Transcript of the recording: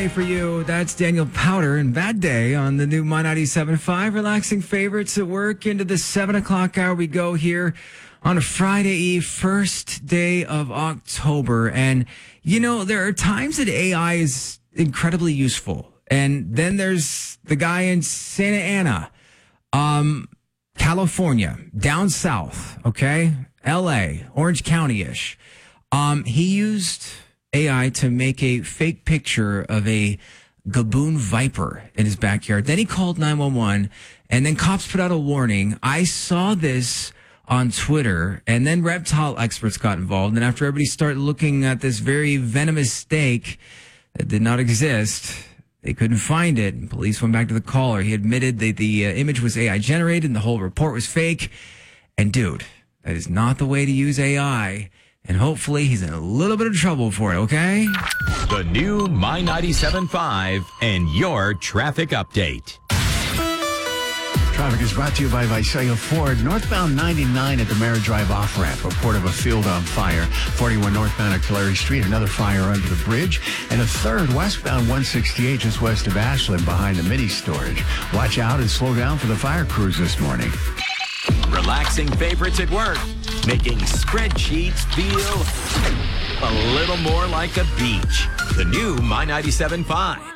Hey, for you, that's Daniel Powder and Bad Day on the new My 97.5. Relaxing favorites at work into the 7 o'clock hour. We go here on a Friday Eve, first day of October. And, you know, there are times that AI is incredibly useful. And then there's the guy in Santa Ana, California, down south, okay? LA, Orange County-ish. He used AI to make a fake picture of a Gaboon viper in his backyard. Then he called 911, and then cops put out a warning. I saw this on Twitter, and then reptile experts got involved. And after everybody started looking at this very venomous snake that did not exist, they couldn't find it. And police went back to the caller. He admitted that the image was AI generated and the whole report was fake. And dude, that is not the way to use AI. And hopefully he's in a little bit of trouble for it, okay? The new My 97.5 and your traffic update. Traffic is brought to you by Visalia Ford. Northbound 99 at the Mara Drive off-ramp. Report of a field on fire. 41 northbound at Tulare Street. Another fire under the bridge. And a third westbound 168 just west of Ashland behind the mini storage. Watch out and slow down for the fire crews this morning. Relaxing favorites at work, making spreadsheets feel a little more like a beach. The new My 97.5.